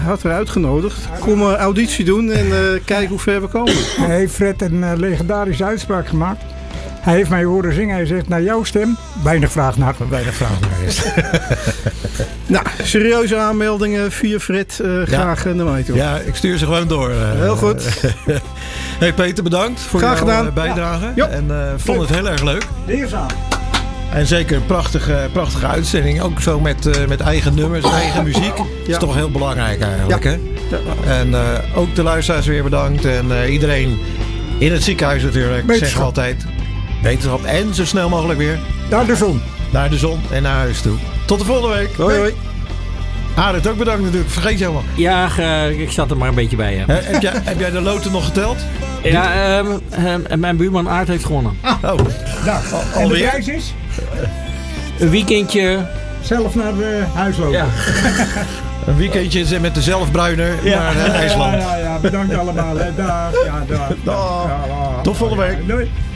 had er uitgenodigd. Kom auditie doen en kijken hoe ver we komen. Hij heeft Fred een legendarische uitspraak gemaakt. Hij heeft mij horen zingen. Hij zegt, naar jouw stem, weinig vraag naar. Weinig vraag naar is. Nou, serieuze aanmeldingen via Fred. Graag naar mij toe. Ja, ik stuur ze gewoon door. Heel goed. Hey Peter, bedankt voor Graag jouw gedaan. bijdrage. Ja. En vond het heel erg leuk. Leerzaam. En zeker een prachtige uitzending. Ook zo met eigen nummers, eigen muziek. Dat is toch heel belangrijk eigenlijk. Ja. Hè? Ja. En ook de luisteraars weer bedankt. En iedereen in het ziekenhuis natuurlijk. Wetenschap. Zeg altijd. Wetenschap. En zo snel mogelijk weer Naar de zon. naar de zon en naar huis toe. Tot de volgende week. Hoi, hoi. Arend, ook bedankt natuurlijk. Vergeet je helemaal. Ja, ik zat er maar een beetje bij. Ja. Heb jij de loten nog geteld? Ja, mijn buurman Aart heeft gewonnen. Oh, Nou, en de alweer? prijs is? Een weekendje. Zelf naar huis lopen. Ja. Een weekendje met de zelfbruiner naar IJsland. Ja, bedankt allemaal. Hè. Dag. Ja, dag. Dag. Tot volgende week. Doei.